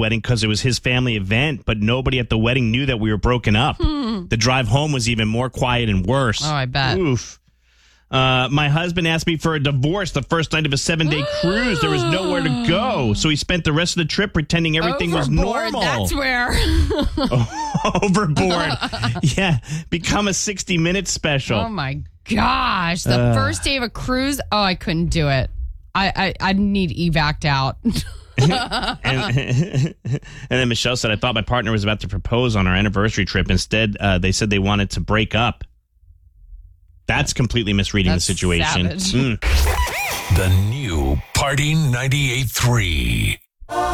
wedding because it was his family event, but nobody at the wedding knew that we were broken up. The drive home was even more quiet and worse. Oh, I bet. Oof. My husband asked me for a divorce the first night of a 7-day cruise. There was nowhere to go, so he spent the rest of the trip pretending everything was normal. That's where. Overboard. Yeah, become a 60-minute special. Oh, my gosh. The first day of a cruise, I couldn't do it. I'd need evac'd out. and then Michelle said, I thought my partner was about to propose on our anniversary trip. Instead, they said they wanted to break up. That's completely misreading the situation. Savage. The new Party 98.3.